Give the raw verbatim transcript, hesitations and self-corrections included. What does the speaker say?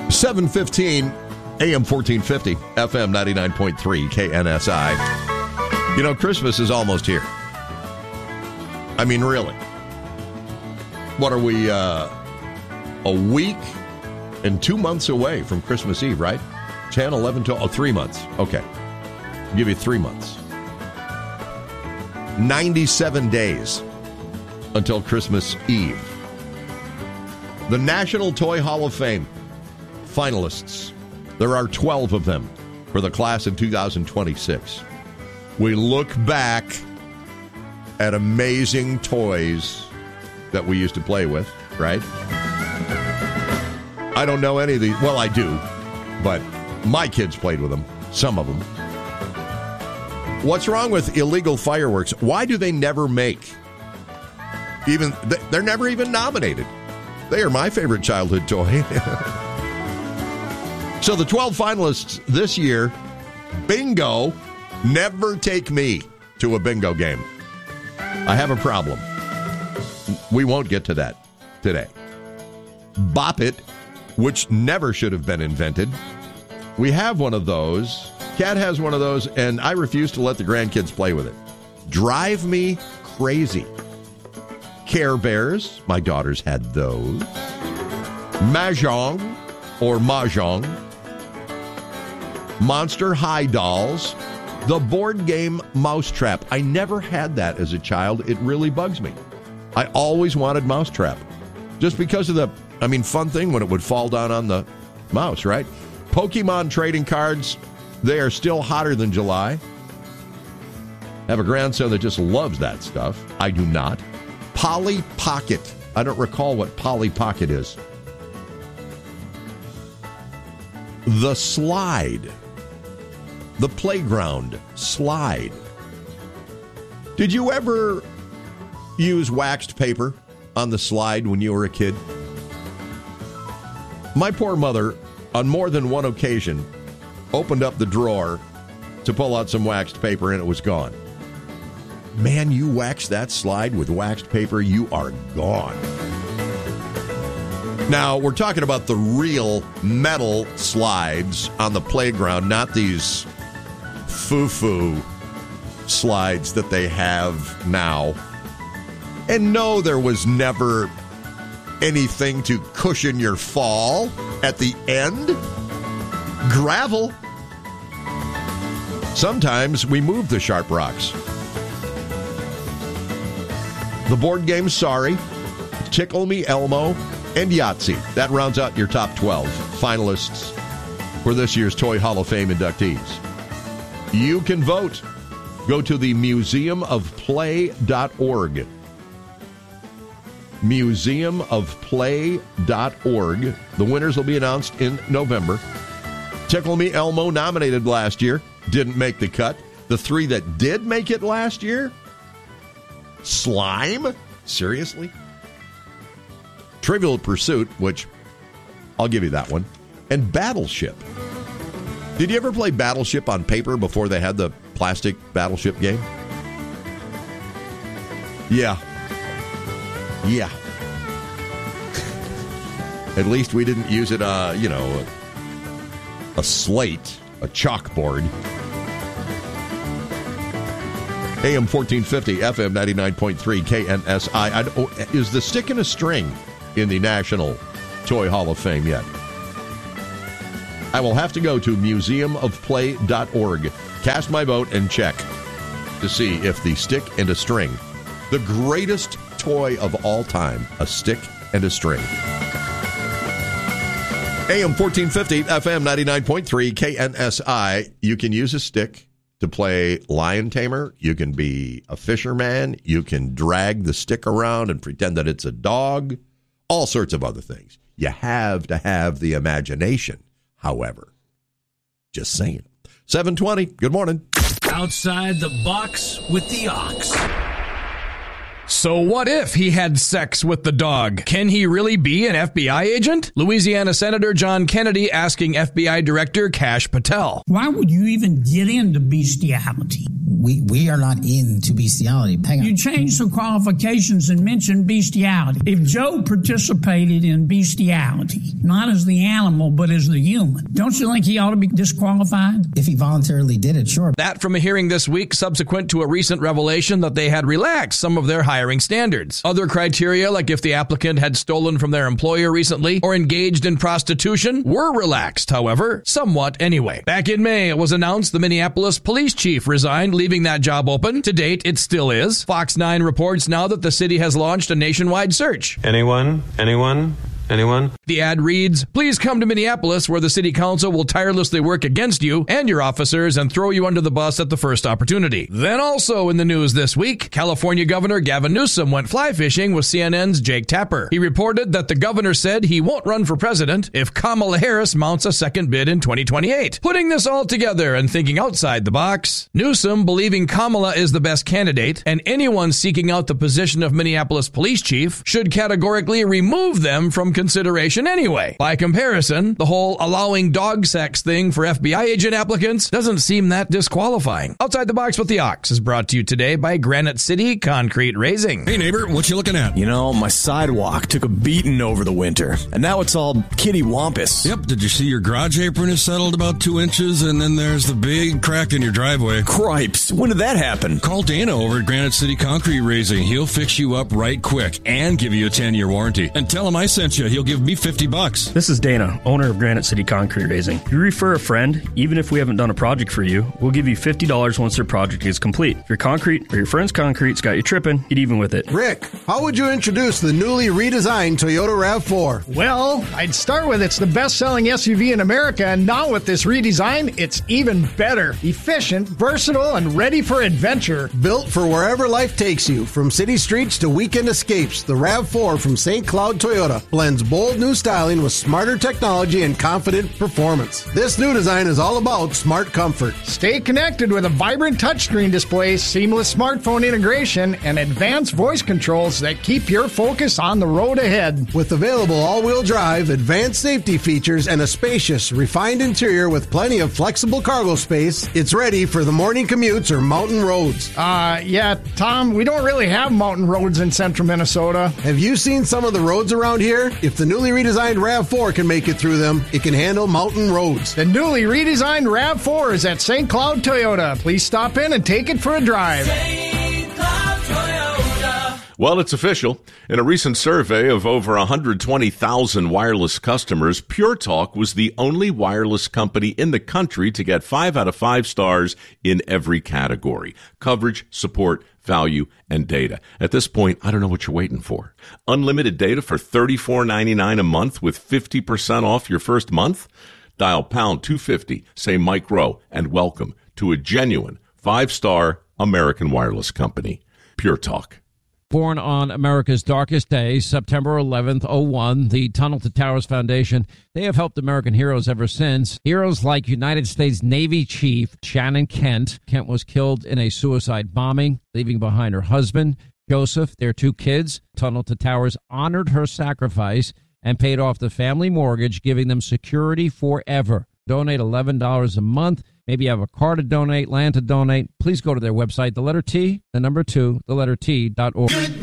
seven fifteen, A M fourteen fifty, F M ninety-nine point three, K N S I. You know, Christmas is almost here. I mean, really. What are we, uh, a week and two months away from Christmas Eve, right? ten, eleven, twelve, oh, three months. Okay. I'll give you three months. ninety-seven days until Christmas Eve. The National Toy Hall of Fame finalists. There are twelve of them for the class of two thousand twenty-six. We look back at amazing toys that we used to play with, right? I don't know any of these. Well, I do, but my kids played with them, some of them. What's wrong with illegal fireworks? Why do they never make? Even they're never even nominated. They are my favorite childhood toy. So the twelve finalists this year, bingo, never take me to a bingo game. I have a problem. We won't get to that today. Bop It, which never should have been invented. We have one of those. Kat has one of those, and I refuse to let the grandkids play with it. Drive Me Crazy. Care Bears, my daughters had those. Mahjong, or Mahjong. Monster High Dolls. The board game Mousetrap. I never had that as a child. It really bugs me. I always wanted Mousetrap. Just because of the, I mean, fun thing when it would fall down on the mouse, right? Pokemon trading cards. They are still hotter than July. I have a grandson that just loves that stuff. I do not. Polly Pocket. I don't recall what Polly Pocket is. The Slide. The Playground Slide. Did you ever use waxed paper on the slide when you were a kid? My poor mother, on more than one occasion, opened up the drawer to pull out some waxed paper, and it was gone. Man, you wax that slide with waxed paper, you are gone. Now, we're talking about the real metal slides on the playground, not these foo-foo slides that they have now. And no, there was never anything to cushion your fall at the end. Gravel. Sometimes we move the sharp rocks. The board game Sorry, Tickle Me Elmo, and Yahtzee. That rounds out your top twelve finalists for this year's Toy Hall of Fame inductees. You can vote. Go to the museum of play dot org. museum of play dot org. The winners will be announced in November. Tickle Me Elmo, nominated last year, didn't make the cut. The three that did make it last year? Slime? Seriously? Trivial Pursuit, which I'll give you that one, and Battleship. Did you ever play Battleship on paper before they had the plastic Battleship game? Yeah. Yeah. At least we didn't use it, uh, you know, a, a slate, a chalkboard. A M fourteen fifty, F M ninety-nine point three, K N S I. I oh, is the stick and a string in the National Toy Hall of Fame yet? I will have to go to museum of play dot org, cast my vote, and check to see if the stick and a string, the greatest toy of all time, a stick and a string. A M fourteen fifty, F M ninety-nine point three, K N S I. You can use a stick to play lion tamer. You can be a fisherman. You can drag the stick around and pretend that it's a dog. All sorts of other things. You have to have the imagination, however. Just saying. seven twenty, good morning. Outside the box with the ox. So what if he had sex with the dog? Can he really be an F B I agent? Louisiana Senator John Kennedy asking F B I Director Kash Patel. Why would you even get into bestiality? We we are not into bestiality. Hang on. You changed the qualifications and mentioned bestiality. If Joe participated in bestiality, not as the animal, but as the human, don't you think he ought to be disqualified? If he voluntarily did it, sure. That from a hearing this week subsequent to a recent revelation that they had relaxed some of their hiring standards. Other criteria, like if the applicant had stolen from their employer recently or engaged in prostitution, were relaxed, however, somewhat anyway. Back in May, it was announced the Minneapolis police chief resigned, leaving that job open. To date, it still is. Fox nine reports now that the city has launched a nationwide search. Anyone? Anyone? Anyone? The ad reads, "Please come to Minneapolis, where the city council will tirelessly work against you and your officers and throw you under the bus at the first opportunity." Then also in the news this week, California Governor Gavin Newsom went fly fishing with C N N's Jake Tapper. He reported that the governor said he won't run for president if Kamala Harris mounts a second bid in twenty twenty-eight. Putting this all together and thinking outside the box, Newsom believing Kamala is the best candidate and anyone seeking out the position of Minneapolis police chief should categorically remove them from consideration anyway. By comparison, the whole allowing dog sex thing for F B I agent applicants doesn't seem that disqualifying. Outside the Box with the Ox is brought to you today by Granite City Concrete Raising. Hey neighbor, what you looking at? You know, my sidewalk took a beating over the winter, and now it's all kitty wampus. Yep, did you see your garage apron is settled about two inches, and then there's the big crack in your driveway? Cripes, when did that happen? Call Dana over at Granite City Concrete Raising. He'll fix you up right quick and give you a ten-year warranty. And tell him I sent you. He'll give me fifty bucks. This is Dana, owner of Granite City Concrete Raising. If you refer a friend, even if we haven't done a project for you, we'll give you fifty dollars once their project is complete. If your concrete or your friend's concrete's got you tripping, get even with it. Rick, how would you introduce the newly redesigned Toyota RAV four? Well, I'd start with it's the best-selling S U V in America, and now with this redesign, it's even better. Efficient, versatile, and ready for adventure. Built for wherever life takes you, from city streets to weekend escapes, the RAV four from Saint Cloud Toyota blends bold new styling with smarter technology and confident performance. This new design is all about smart comfort. Stay connected with a vibrant touchscreen display, seamless smartphone integration, and advanced voice controls that keep your focus on the road ahead. With available all-wheel drive, advanced safety features, and a spacious, refined interior with plenty of flexible cargo space, it's ready for the morning commutes or mountain roads. Uh, yeah, Tom, we don't really have mountain roads in central Minnesota. Have you seen some of the roads around here? If the newly redesigned RAV four can make it through them, it can handle mountain roads. The newly redesigned RAV four is at Saint Cloud Toyota. Please stop in and take it for a drive. Saint Cloud Toyota. Well, it's official. In a recent survey of over one hundred twenty thousand wireless customers, Pure Talk was the only wireless company in the country to get five out of five stars in every category: coverage, support, value, and data. At this point, I don't know what you're waiting for. Unlimited data for thirty-four ninety-nine a month with fifty percent off your first month? Dial pound two fifty, say Mike Rowe, and welcome to a genuine five-star American wireless company. Pure Talk. Born on America's darkest day, September eleventh, oh one, the Tunnel to Towers Foundation, they have helped American heroes ever since. Heroes like United States Navy Chief Shannon Kent. Kent was killed in a suicide bombing, leaving behind her husband, Joseph, their two kids. Tunnel to Towers honored her sacrifice and paid off the family mortgage, giving them security forever. Donate eleven dollars a month. Maybe you have a car to donate, land to donate. Please go to their website, the letter T, the number two, the letter T dot org.